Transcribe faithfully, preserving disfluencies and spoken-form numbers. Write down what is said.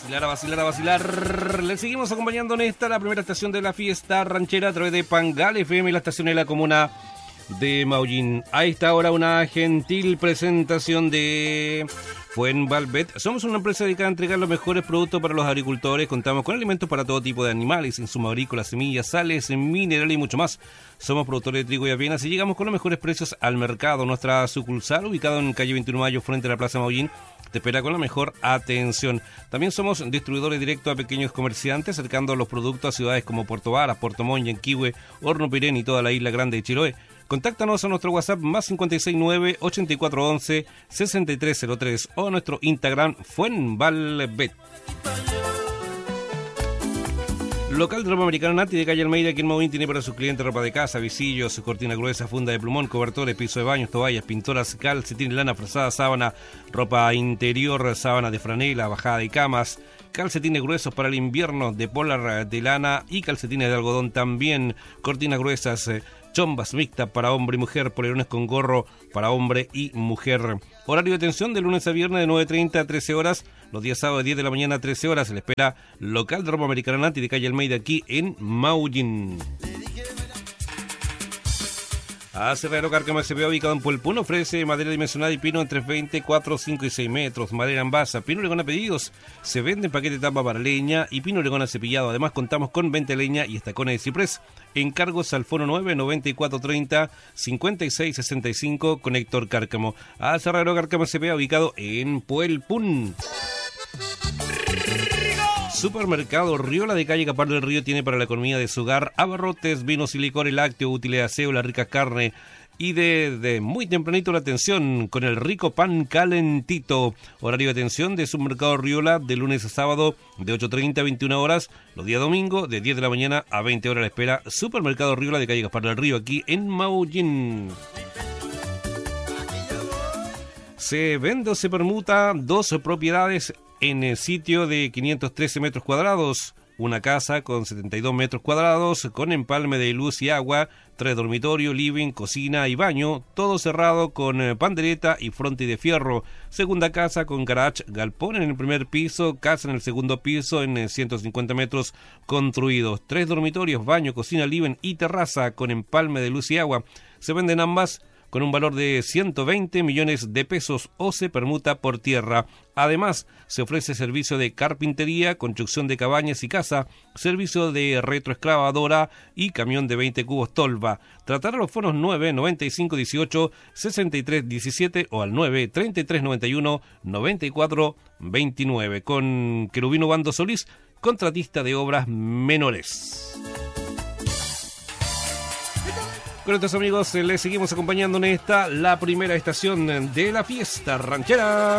vacilar, a vacilar, a vacilar. Le seguimos acompañando en esta, la primera estación de la fiesta ranchera a través de Pangal F M, la estación de la comuna de Maullín. A esta hora una gentil presentación de Fuenvalvet. Somos una empresa dedicada a entregar los mejores productos para los agricultores. Contamos con alimentos para todo tipo de animales, insumos agrícolas, semillas, sales, minerales y mucho más. Somos productores de trigo y avenas y llegamos con los mejores precios al mercado. Nuestra sucursal, ubicada en calle veintiuno de Mayo, frente a la Plaza Maullín, te espera con la mejor atención. También somos distribuidores directos a pequeños comerciantes, acercando los productos a ciudades como Puerto Varas, Puerto Montt, Yanquihue, Horno Pirén y toda la isla grande de Chiloé. Contáctanos a nuestro WhatsApp más cinco seis nueve, ocho cuatro uno uno, seis tres cero tres o a nuestro Instagram Fuenvalvet. Local de ropa americana Nati de calle Almeida, aquí en Maullín, tiene para sus clientes ropa de casa, visillos, cortina gruesa, funda de plumón, cobertores, piso de baños, toallas, pintoras, calcetín, lana, frazada, sábana, ropa interior, sábana de franela, bajada de camas, calcetines gruesos para el invierno, de polar de lana y calcetines de algodón también, cortinas gruesas, eh, chombas mixtas para hombre y mujer, polerones con gorro para hombre y mujer. Horario de atención de lunes a viernes de nueve treinta a trece horas, los días sábados de diez de la mañana a trece horas. Se le espera local de ropa americana Nati de calle Almeida, aquí en Maullín. Aserradero Cárcamo S P, ubicado en Puelpún, ofrece madera dimensionada y pino en tres veinte, cuatro, cinco y seis metros, madera en basa, pino oregón a pedidos, se vende en paquete de tapa para leña y pino oregón cepillado. Además contamos con venta de leña y estacones de ciprés. Encargos al fono nueve, noventa y cuatro treinta, cincuenta y seis sesenta y cinco con Héctor Cárcamo. Aserradero Cárcamo S P, ubicado en Puelpún. Supermercado Riola de calle Capar del Río tiene para la economía de su hogar abarrotes, vinos y licores, lácteos, útiles de aseo, la rica carne y de, de muy tempranito la atención con el rico pan calentito. Horario de atención de Supermercado Riola de lunes a sábado de ocho treinta a veintiuna horas, los días domingo de diez de la mañana a veinte horas. La espera Supermercado Riola de calle Capar del Río, aquí en Maullín. Se vende o se permuta dos propiedades en el sitio de quinientos trece metros cuadrados, una casa con setenta y dos metros cuadrados, con empalme de luz y agua, tres dormitorios, living, cocina y baño, todo cerrado con pandereta y fronte de fierro. Segunda casa con garage, galpón en el primer piso, casa en el segundo piso en ciento cincuenta metros construidos, tres dormitorios, baño, cocina, living y terraza con empalme de luz y agua. Se venden ambas con un valor de ciento veinte millones de pesos o se permuta por tierra. Además, se ofrece servicio de carpintería, construcción de cabañas y casa, servicio de retroexcavadora y camión de veinte cubos tolva. Tratar a los fonos nueve, noventa y cinco, dieciocho, sesenta y tres, diecisiete o al nueve, treinta y tres, noventa y uno, noventa y cuatro, veintinueve. Con Querubino Bando Solís, contratista de obras menores. Con estos amigos les seguimos acompañando en esta, la primera estación de la fiesta ranchera.